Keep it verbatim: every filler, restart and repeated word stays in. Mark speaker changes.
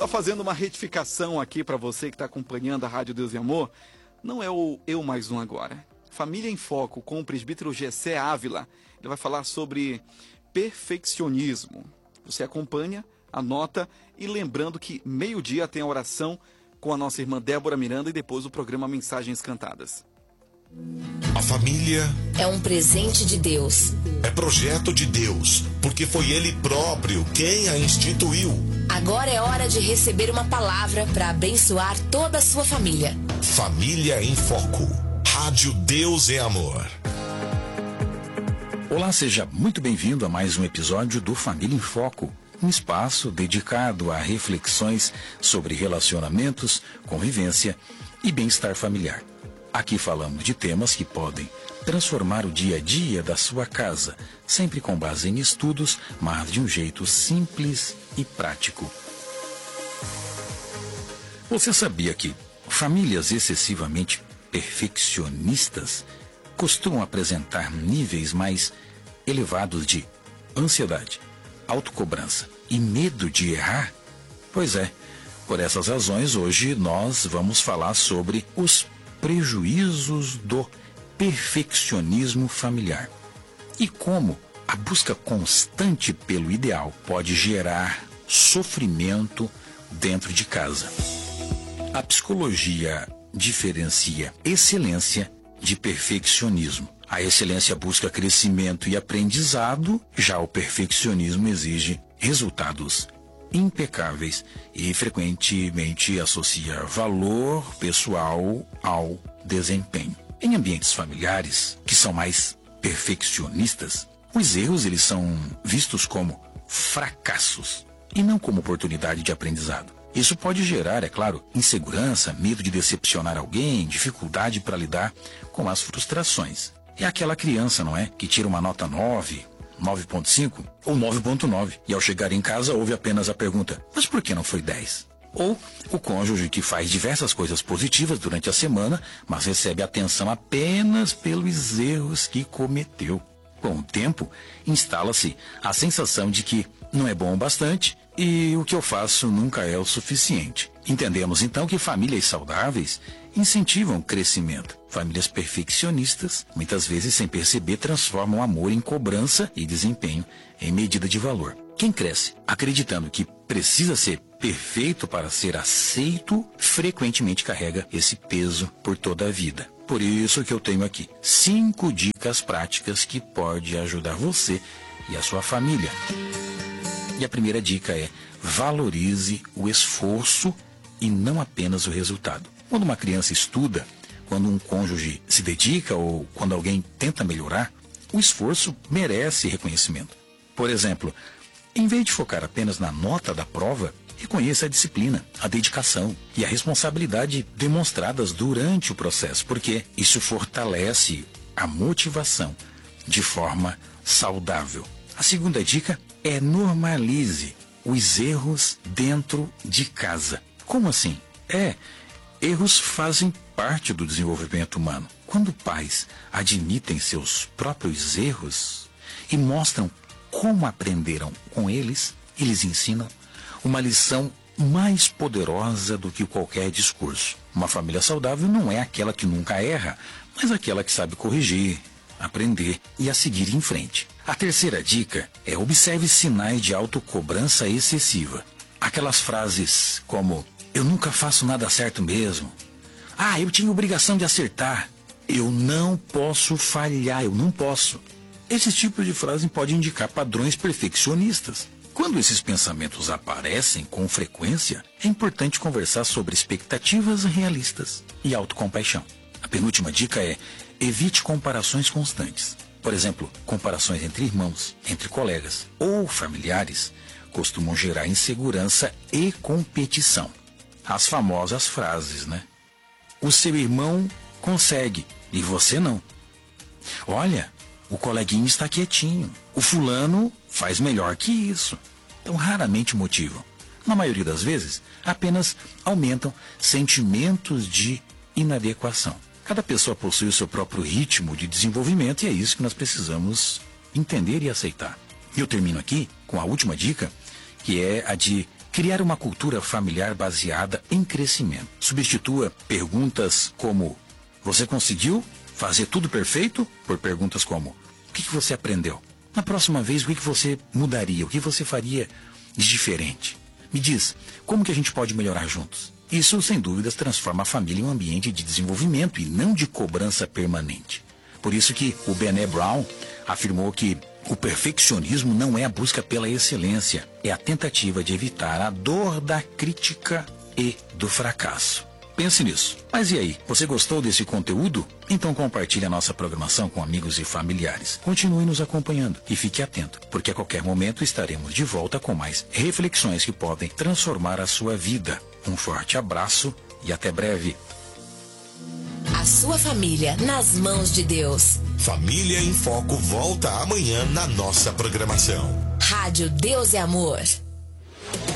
Speaker 1: Só fazendo uma retificação aqui para você que está acompanhando a Rádio Deus e Amor, não é o Eu Mais Um agora. Família em Foco com o presbítero Gessé Ávila. Ele vai falar sobre perfeccionismo. Você acompanha, anota e lembrando que meio-dia tem a oração com a nossa irmã Débora Miranda e depois o programa Mensagens Cantadas.
Speaker 2: A família
Speaker 3: é um presente de Deus.
Speaker 2: É projeto de Deus, porque foi Ele próprio quem a instituiu.
Speaker 3: Agora é hora de receber uma palavra para abençoar toda a sua família.
Speaker 2: Família em Foco. Rádio Deus e Amor.
Speaker 4: Olá, seja muito bem-vindo a mais um episódio do Família em Foco. Um espaço dedicado a reflexões sobre relacionamentos, convivência e bem-estar familiar. Aqui falamos de temas que podem transformar o dia a dia da sua casa, sempre com base em estudos, mas de um jeito simples e prático. Você sabia que famílias excessivamente perfeccionistas costumam apresentar níveis mais elevados de ansiedade, autocobrança e medo de errar? Pois é, por essas razões hoje nós vamos falar sobre os prejuízos do perfeccionismo familiar e como a busca constante pelo ideal pode gerar sofrimento dentro de casa. A psicologia diferencia excelência de perfeccionismo. A excelência busca crescimento e aprendizado, já o perfeccionismo exige resultados impecáveis e frequentemente associa valor pessoal ao desempenho. Em ambientes familiares, que são mais perfeccionistas, os erros eles são vistos como fracassos e não como oportunidade de aprendizado. Isso pode gerar, é claro, insegurança, medo de decepcionar alguém, dificuldade para lidar com as frustrações. É aquela criança, não é? Que tira uma nota nove, nove ponto cinco ou nove ponto nove e ao chegar em casa ouve apenas a pergunta: mas por que não foi dez? Ou o cônjuge que faz diversas coisas positivas durante a semana, mas recebe atenção apenas pelos erros que cometeu. Com o tempo, instala-se a sensação de que não é bom o bastante e o que eu faço nunca é o suficiente. Entendemos então que famílias saudáveis incentivam o crescimento. Famílias perfeccionistas, muitas vezes sem perceber, transformam amor em cobrança e desempenho em medida de valor. Quem cresce acreditando que precisa ser perfeito para ser aceito, frequentemente carrega esse peso por toda a vida. Por isso que eu tenho aqui cinco dicas práticas que podem ajudar você e a sua família. E a primeira dica é: valorize o esforço e não apenas o resultado. Quando uma criança estuda, quando um cônjuge se dedica ou quando alguém tenta melhorar, o esforço merece reconhecimento. Por exemplo, em vez de focar apenas na nota da prova, reconheça a disciplina, a dedicação e a responsabilidade demonstradas durante o processo, porque isso fortalece a motivação de forma saudável. A segunda dica é: normalize os erros dentro de casa. Como assim? É, erros fazem parte do desenvolvimento humano. Quando pais admitem seus próprios erros e mostram como aprenderam com eles, eles ensinam uma lição mais poderosa do que qualquer discurso. Uma família saudável não é aquela que nunca erra, mas aquela que sabe corrigir, aprender e a seguir em frente. A terceira dica é: observe sinais de autocobrança excessiva. Aquelas frases como: eu nunca faço nada certo mesmo. Ah, eu tinha obrigação de acertar. Eu não posso falhar, eu não posso. Esse tipo de frase pode indicar padrões perfeccionistas. Quando esses pensamentos aparecem com frequência, é importante conversar sobre expectativas realistas e autocompaixão. A penúltima dica é: evite comparações constantes. Por exemplo, comparações entre irmãos, entre colegas ou familiares costumam gerar insegurança e competição. As famosas frases, né? O seu irmão consegue e você não. Olha, o coleguinha está quietinho. O fulano faz melhor que isso. Então, raramente motivam. Na maioria das vezes, apenas aumentam sentimentos de inadequação. Cada pessoa possui o seu próprio ritmo de desenvolvimento e é isso que nós precisamos entender e aceitar. Eu termino aqui com a última dica, que é a de Criar uma cultura familiar baseada em crescimento. Substitua perguntas como: você conseguiu fazer tudo perfeito? Por perguntas como: o que você aprendeu? Na próxima vez, o que você mudaria? O que você faria de diferente? Me diz, como que a gente pode melhorar juntos? Isso, sem dúvidas, transforma a família em um ambiente de desenvolvimento e não de cobrança permanente. Por isso que o Brené Brown afirmou que o perfeccionismo não é a busca pela excelência, é a tentativa de evitar a dor da crítica e do fracasso. Pense nisso. Mas e aí, você gostou desse conteúdo? Então compartilhe a nossa programação com amigos e familiares. Continue nos acompanhando e fique atento, porque a qualquer momento estaremos de volta com mais reflexões que podem transformar a sua vida. Um forte abraço e até breve.
Speaker 3: A sua família nas mãos de Deus.
Speaker 2: Família em Foco volta amanhã na nossa programação.
Speaker 3: Rádio Deus e Amor.